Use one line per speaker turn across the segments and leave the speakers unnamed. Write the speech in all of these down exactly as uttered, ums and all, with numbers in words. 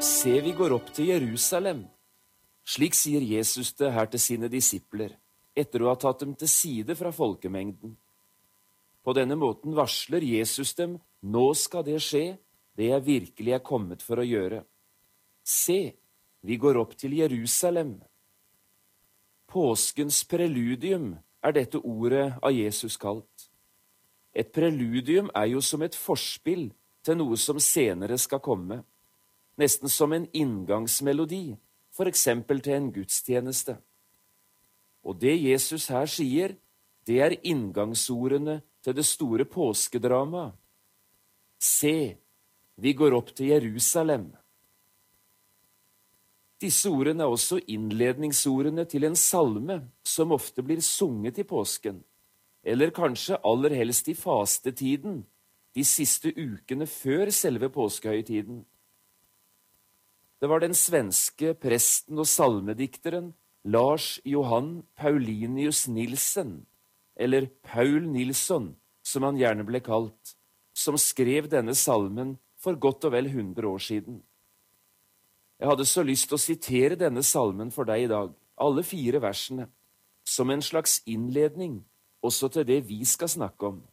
Se, vi går opp til Jerusalem. Slik sier Jesus det her til sine disipler, etter å ha tatt dem til side fra folkemengden. På denne måten varsler Jesus dem, nå skal det skje, det jeg virkelig er kommet for å gjøre. Se, vi går opp til Jerusalem. Påskens preludium er dette ordet av Jesus kalt. Et preludium er jo som et forspill til noe som senere skal komme, nesten som en inngangsmelodi, for eksempel til en gudstjeneste. Og det Jesus her sier, det er inngangsordene til det store påskedramaet. Se, vi går opp til Jerusalem. Disse ordene er også innledningsordene til en salme som ofte blir sunget i påsken, eller kanskje aller helst i fastetiden, de siste ukene før selve påskehøytiden. Det var den svenske presten og salmedikteren Lars Johan Paulinius Nilsen, eller Paul Nilsson, som han gjerne ble kalt, som skrev denne salmen for godt og vel hundre år siden. Jeg hadde så lyst til å sitere denne salmen for deg i dag, alle fire versene, som en slags innledning også til det vi skal snakke om.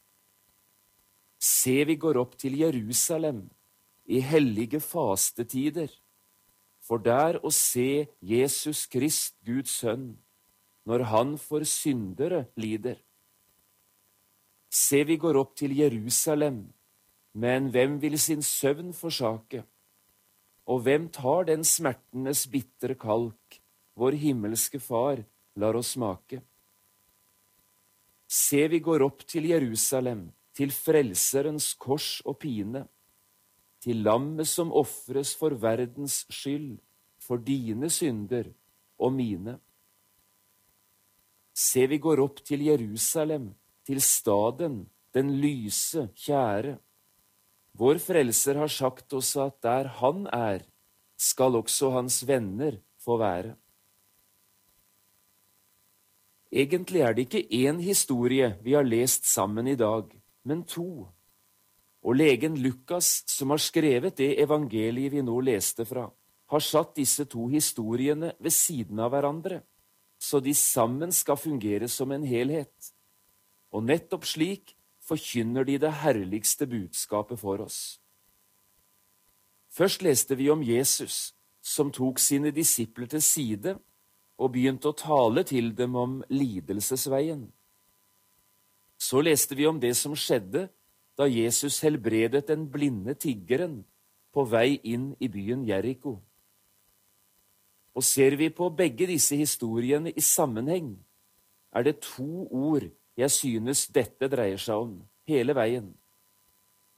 Se, vi går opp til Jerusalem i hellige fastetider, for der å se Jesus Krist, Guds sønn, når han for syndere lider. Se, vi går opp til Jerusalem, men hvem vil sin søvn forsake? Og hvem tar den smertenes bitre kalk, vår himmelske far lar oss smake? Se, vi går opp til Jerusalem, til frelserens kors og pine, til lammet som offres for verdens skyld, for dine synder og mine. Se, vi går opp til Jerusalem, til staden, den lyse, kjære. Vår frelser har sagt oss at der han er, skal også hans venner få være. Egentlig er det ikke én historie vi har lest sammen i dag, men to. Og legen Lukas, som har skrevet det evangeliet vi nå leste fra, har satt disse to historiene ved siden av hverandre, så de sammen skal fungere som en helhet. Og nettopp slik forkynner de det herligste budskapet for oss. Først leste vi om Jesus, som tok sine disipler til side og begynte å tale til dem om lidelsesveien. Så leste vi om det som skjedde da Jesus helbredet den blinde tiggeren på vei inn i byen Jericho. Og ser vi på begge disse historiene i sammenheng, er det to ord jeg synes dette dreier seg om hele veien.